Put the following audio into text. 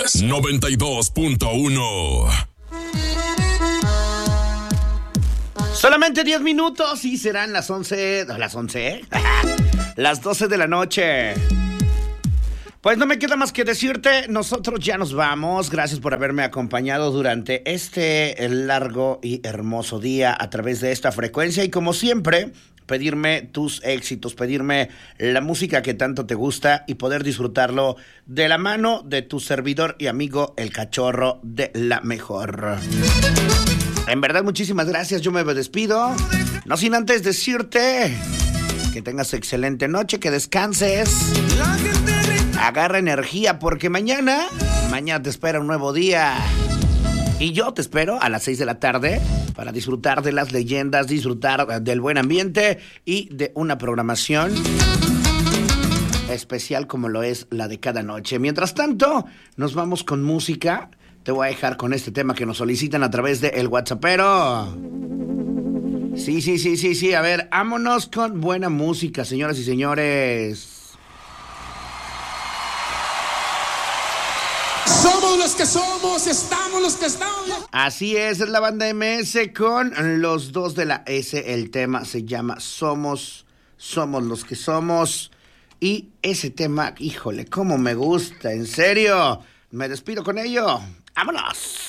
escuchas 92.1. Solamente 10 minutos y serán las 11... las 12 de la noche. Pues no me queda más que decirte, nosotros ya nos vamos. Gracias por haberme acompañado durante este largo y hermoso día a través de esta frecuencia. Y como siempre, pedirme tus éxitos, pedirme la música que tanto te gusta y poder disfrutarlo de la mano de tu servidor y amigo, el Cachorro de la Mejor. En verdad, muchísimas gracias. Yo me despido. No sin antes decirte que tengas excelente noche, que descanses. Agarra energía porque mañana te espera un nuevo día. Y yo te espero a las 6 de la tarde para disfrutar de las leyendas, disfrutar del buen ambiente y de una programación especial como lo es la de cada noche. Mientras tanto, nos vamos con música. Te voy a dejar con este tema que nos solicitan a través de el WhatsAppero. Sí. A ver, vámonos con buena música, señoras y señores. Somos los que somos, estamos los que estamos. Así es la banda MS con los dos de la S. El tema se llama Somos los que somos. Y ese tema, híjole, cómo me gusta, en serio. Me despido con ello. ¡Vámonos!